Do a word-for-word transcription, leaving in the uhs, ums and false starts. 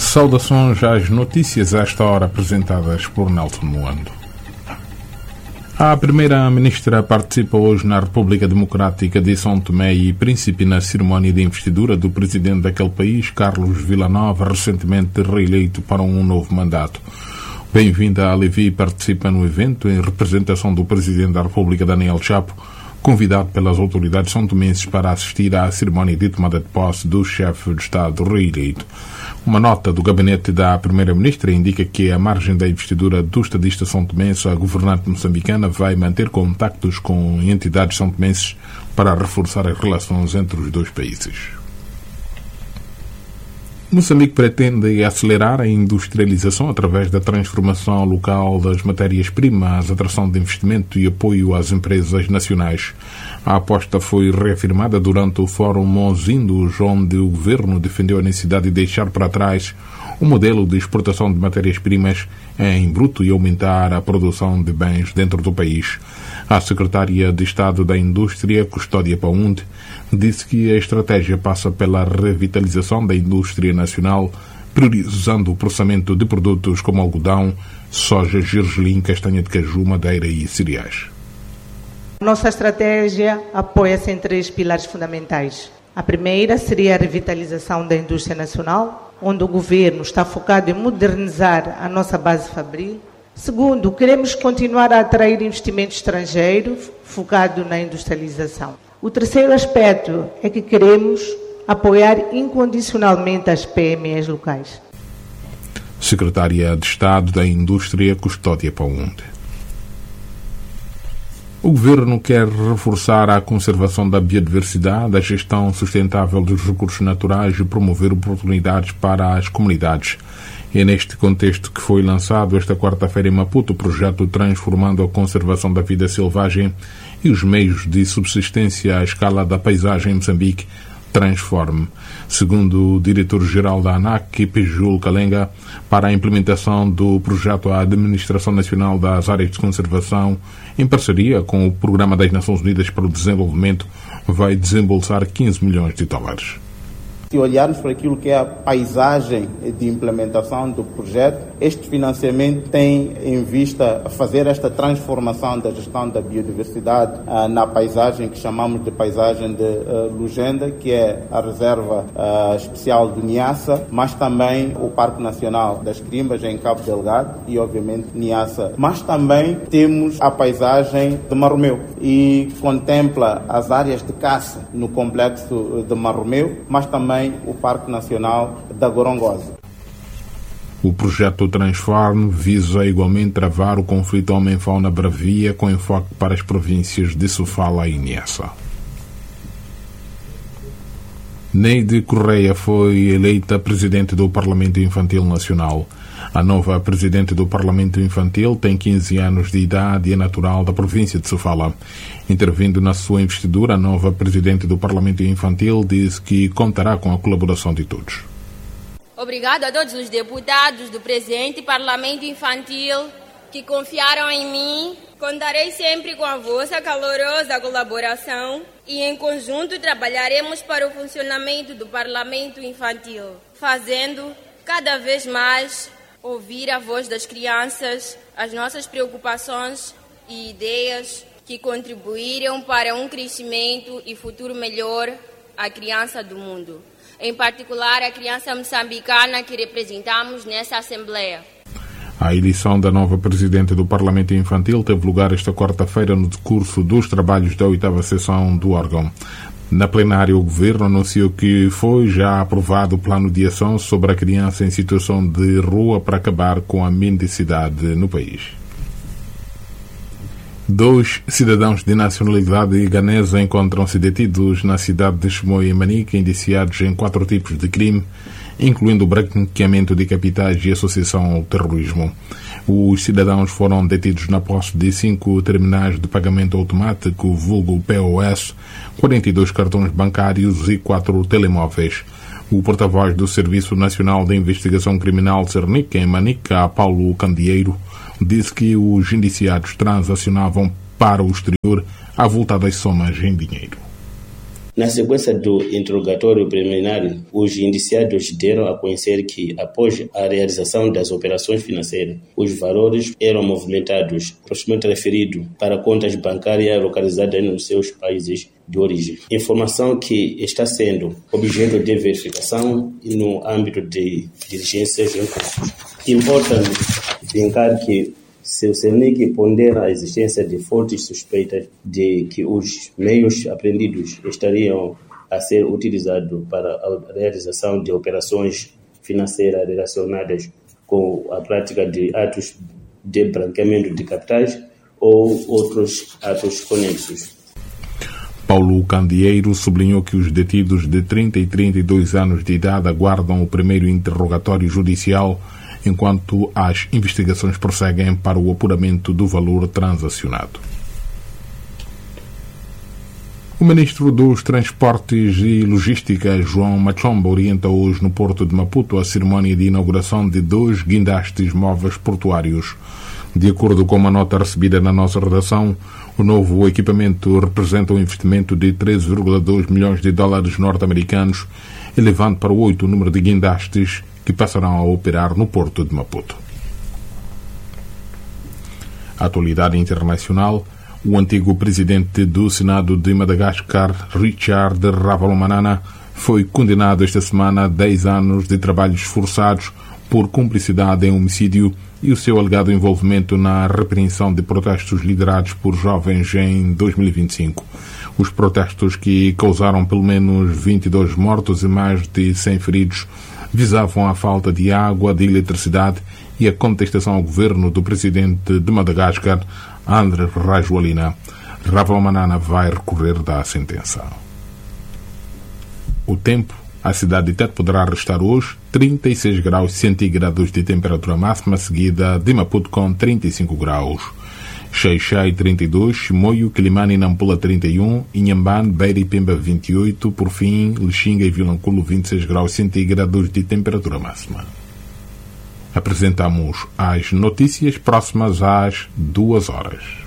Saudações às notícias a esta hora apresentadas por Nelson Moando. A primeira-ministra participa hoje na República Democrática de São Tomé e Príncipe na cerimónia de investidura do presidente daquele país, Carlos Villanova, recentemente reeleito para um novo mandato. Bem-vinda a Levi participa no evento em representação do presidente da República, Daniel Chapo, convidado pelas autoridades são-tomenses para assistir à cerimónia de tomada de posse do chefe de Estado reeleito. Uma nota do gabinete da primeira-ministra indica que, à margem da investidura do estadista são-tomense, a governante moçambicana vai manter contactos com entidades são-tomenses para reforçar as relações entre os dois países. Moçambique pretende acelerar a industrialização através da transformação local das matérias-primas, atração de investimento e apoio às empresas nacionais. A aposta foi reafirmada durante o Fórum Mos-Indus, onde o governo defendeu a necessidade de deixar para trás o modelo de exportação de matérias-primas em bruto e aumentar a produção de bens dentro do país. A secretária de Estado da Indústria, Custódia Paunde, disse que a estratégia passa pela revitalização da indústria nacional, priorizando o processamento de produtos como algodão, soja, gergelim, castanha de caju, madeira e cereais. Nossa estratégia apoia-se em três pilares fundamentais. A primeira seria a revitalização da indústria nacional, onde o governo está focado em modernizar a nossa base fabril. Segundo, queremos continuar a atrair investimento estrangeiro focado na industrialização. O terceiro aspecto é que queremos apoiar incondicionalmente as P M Es locais. Secretária de Estado da Indústria, Custódia Paunde. O governo quer reforçar a conservação da biodiversidade, a gestão sustentável dos recursos naturais e promover oportunidades para as comunidades. É neste contexto que foi lançado esta quarta-feira em Maputo o projeto Transformando a Conservação da Vida Selvagem e os Meios de Subsistência à Escala da Paisagem em Moçambique, Transforme. Segundo o diretor-geral da ANAC, Pejul Kalenga, para a implementação do projeto, a Administração Nacional das Áreas de Conservação, em parceria com o Programa das Nações Unidas para o Desenvolvimento, vai desembolsar quinze milhões de dólares. Se olharmos para aquilo que é a paisagem de implementação do projeto, este financiamento tem em vista fazer esta transformação da gestão da biodiversidade ah, na paisagem que chamamos de paisagem de uh, Lugenda, que é a reserva uh, especial do Niassa, mas também o Parque Nacional das Crimbas em Cabo Delgado e, obviamente, Niassa. Mas também temos a paisagem de Marromeu e contempla as áreas de caça no complexo de Marromeu, mas também o Parque Nacional da Gorongosa. O projeto Transforme visa igualmente travar o conflito homem-fauna-bravia com enfoque para as províncias de Sofala e Niassa. Neide Correia foi eleita presidente do Parlamento Infantil Nacional. A nova presidente do Parlamento Infantil tem quinze anos de idade e é natural da província de Sofala. Intervindo na sua investidura, a nova presidente do Parlamento Infantil disse que contará com a colaboração de todos. Obrigado a todos os deputados do presente Parlamento Infantil que confiaram em mim. Contarei sempre com a vossa calorosa colaboração e, em conjunto, trabalharemos para o funcionamento do Parlamento Infantil, fazendo cada vez mais ouvir a voz das crianças, as nossas preocupações e ideias que contribuíram para um crescimento e futuro melhor à criança do mundo. Em particular, a criança moçambicana que representamos nessa Assembleia. A eleição da nova presidente do Parlamento Infantil teve lugar esta quarta-feira no decurso dos trabalhos da oitava sessão do órgão. Na plenária, o governo anunciou que foi já aprovado o plano de ação sobre a criança em situação de rua para acabar com a mendicidade no país. Dois cidadãos de nacionalidade ganesa encontram-se detidos na cidade de Chimoio, em Manica, indiciados em quatro tipos de crime, incluindo o branqueamento de capitais e associação ao terrorismo. Os cidadãos foram detidos na posse de cinco terminais de pagamento automático, vulgo P O S, quarenta e dois cartões bancários e quatro telemóveis. O porta-voz do Serviço Nacional de Investigação Criminal Cernica, em Manica, Paulo Candeeiro, disse que os indiciados transacionavam para o exterior avultadas somas em dinheiro. Na sequência do interrogatório preliminar, os indiciados deram a conhecer que, após a realização das operações financeiras, os valores eram movimentados, aproximadamente referido, para contas bancárias localizadas nos seus países de origem. Informação que está sendo objeto de verificação no âmbito de diligências em curso. Importa vincar que se o CERNIC pondera a existência de fortes suspeitas de que os meios apreendidos estariam a ser utilizados para a realização de operações financeiras relacionadas com a prática de atos de branqueamento de capitais ou outros atos conexos. Paulo Candeeiro sublinhou que os detidos de trinta e trinta e dois anos de idade aguardam o primeiro interrogatório judicial enquanto as investigações prosseguem para o apuramento do valor transacionado. O ministro dos Transportes e Logística, João Machomba, orienta hoje no Porto de Maputo a cerimónia de inauguração de dois guindastes móveis portuários. De acordo com uma nota recebida na nossa redação, o novo equipamento representa um investimento de treze vírgula dois milhões de dólares norte-americanos, elevando para oito o número de guindastes que passarão a operar no Porto de Maputo. A atualidade internacional: o antigo presidente do Senado de Madagascar, Richard Ravalomanana, foi condenado esta semana a dez anos de trabalhos forçados por cumplicidade em homicídio e o seu alegado envolvimento na repreensão de protestos liderados por jovens em dois mil e vinte e cinco. Os protestos, que causaram pelo menos vinte e dois mortos e mais de cem feridos, visavam a falta de água, de eletricidade e a contestação ao governo do presidente de Madagascar, Andry Rajoelina. Ravalomanana vai recorrer da sentença. O tempo: a cidade de Tete poderá restar hoje trinta e seis graus centígrados de temperatura máxima, seguida de Maputo com trinta e cinco graus. Xai-Xai trinta e dois, Chimoio, Quilimane e Nampula trinta e um, Inhambane, Beira e Pemba vinte e oito, por fim, Lixinga e Vilanculo vinte e seis graus centígrados de temperatura máxima. Apresentamos as notícias próximas às duas horas.